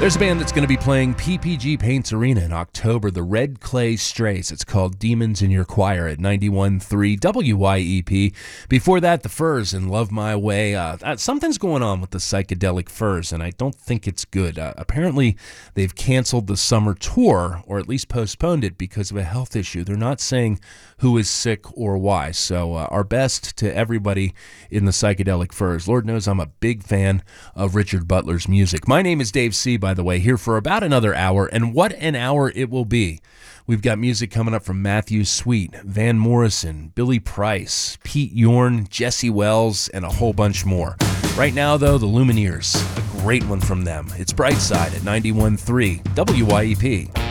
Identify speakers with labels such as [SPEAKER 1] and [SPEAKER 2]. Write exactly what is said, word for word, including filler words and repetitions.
[SPEAKER 1] There's a band that's going to be playing P P G Paints Arena in October, the Red Clay Strays. It's called Demons in Your Choir at ninety-one point three W Y E P. Before that, the Furs and Love My Way. Uh, something's going on with the Psychedelic Furs, and I don't think it's good. Uh, apparently, they've canceled the summer tour, or at least postponed it because of a health issue. They're not saying who is sick or why. So uh, our best to everybody in the Psychedelic Furs. Lord knows I'm a big fan of Richard Butler's music. My name is Dave C., by the way, here for about another hour, and what an hour it will be. We've got music coming up from Matthew Sweet, Van Morrison, Billy Price, Pete Yorn, Jesse Wells, and a whole bunch more. Right now, though, the Lumineers, a great one from them. It's Brightside at ninety-one point three W Y E P.